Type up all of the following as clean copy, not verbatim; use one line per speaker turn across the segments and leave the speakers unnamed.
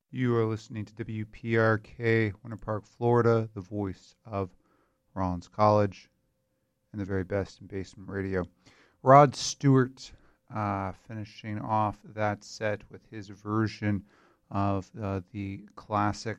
You are listening to WPRK, Winter Park, Florida, the voice of Rollins College and the very best in basement radio. Rod Stewart finishing off that set with his version of the classic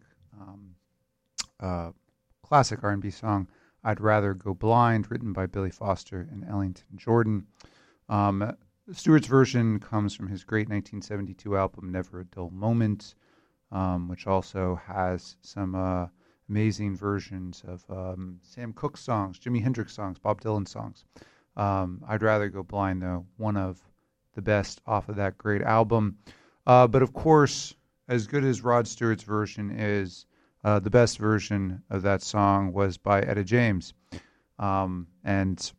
R&B song, I'd Rather Go Blind, written by Billy Foster and Ellington Jordan. Stewart's version comes from his great 1972 album, Never a Dull Moment, which also has some amazing versions of Sam Cooke songs, Jimi Hendrix songs, Bob Dylan songs. I'd Rather Go Blind, though, one of the best off of that great album. But of course, as good as Rod Stewart's version is, the best version of that song was by Etta James. And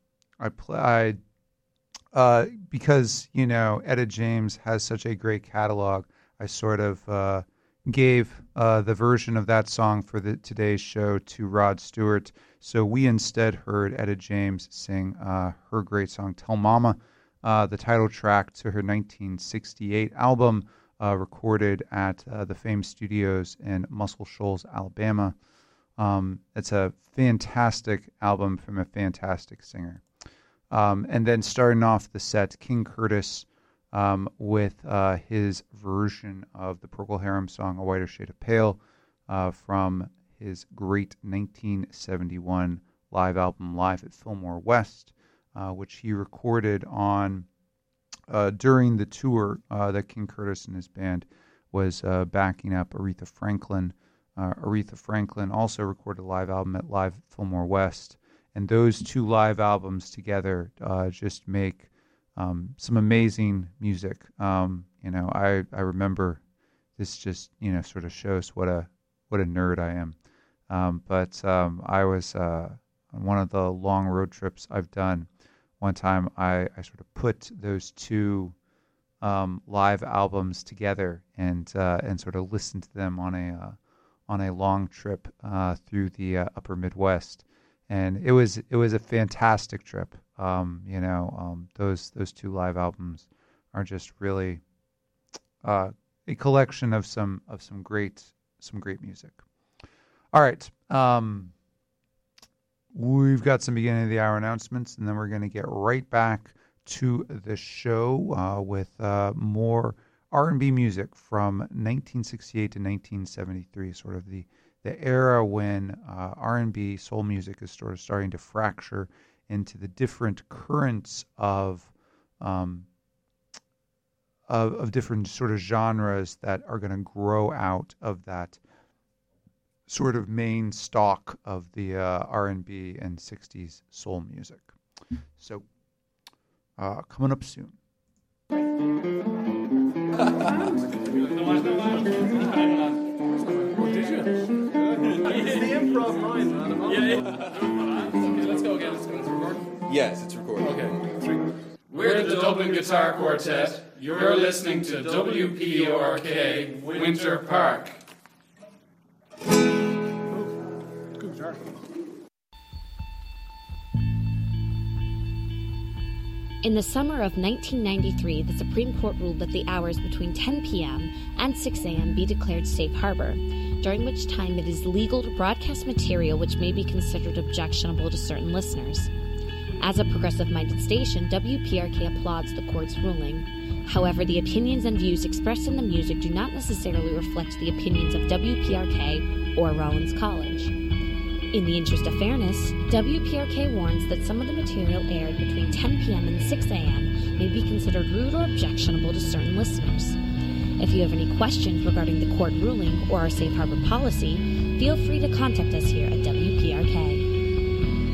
because, you know, Etta James has such a great catalog, I sort of gave the version of that song for today's show to Rod Stewart. So we instead heard Etta James sing her great song, Tell Mama, the title track to her 1968 album, recorded at the Fame Studios in Muscle Shoals, Alabama. It's a fantastic album from a fantastic singer. And then starting off the set, King Curtis with his version of the Procol Harum song, A Whiter Shade of Pale, from his great 1971 live album, Live at Fillmore West, which he recorded on during the tour that King Curtis and his band was backing up Aretha Franklin. Aretha Franklin also recorded a live album at Live at Fillmore West, and those two live albums together just make some amazing music. You know, I remember this just, you know, sort of shows what a nerd I am. But I was on one of the long road trips I've done. One time I sort of put those two live albums together and sort of listened to them on a long trip through the upper Midwest, and it was a fantastic trip. You know, those two live albums are just really a collection of some great music. All right. We've got some beginning of the hour announcements, and then we're going to get right back to the show with more R&B music from 1968 to 1973, sort of the era when R&B soul music is sort of starting to fracture into the different currents of different sort of genres that are going to grow out of that sort of main stock of the R&B and 60s soul music. So, coming up soon.
It's the improv line, man.
Okay, let's go again. It's recording?
Yes, it's recording.
Okay, 3. We're the Dublin Guitar Quartet. You're listening to WPRK Winter Park.
Good guitar.
In the summer of 1993, the Supreme Court ruled that the hours between 10 p.m. and 6 a.m. be declared safe harbor, during which time it is legal to broadcast material which may be considered objectionable to certain listeners. As a progressive-minded station, WPRK applauds the court's ruling. However, the opinions and views expressed in the music do not necessarily reflect the opinions of WPRK or Rollins College. In the interest of fairness, WPRK warns that some of the material aired between 10 p.m. and 6 a.m. may be considered rude or objectionable to certain listeners. If you have any questions regarding the court ruling or our safe harbor policy, feel free to contact us here at WPRK.